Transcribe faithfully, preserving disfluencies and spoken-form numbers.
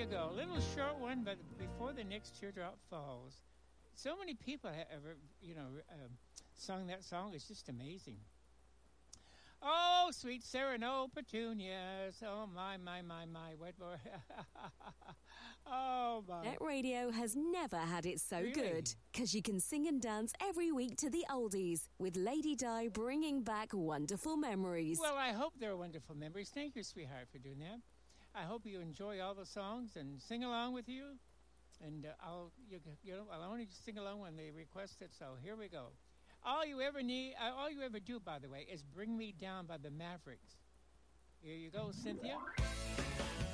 you go. A little short one, but before the next teardrop falls. So many people have ever, you know, uh, sung that song. It's just amazing. Oh, sweet Sereno petunias. Oh, my, my, my, my. What more? Oh, my. Net Radio has never had it so Really? good. Because you can sing and dance every week to the oldies, with Lady Di bringing back wonderful memories. Well, I hope they're wonderful memories. Thank you, sweetheart, for doing that. I hope you enjoy all the songs and sing along with you. And uh, I'll, you, you know, I'll only sing along when they request it. So here we go. All you ever need, uh, all you ever do, by the way, is "Bring Me Down" by the Mavericks. Here you go, Cynthia.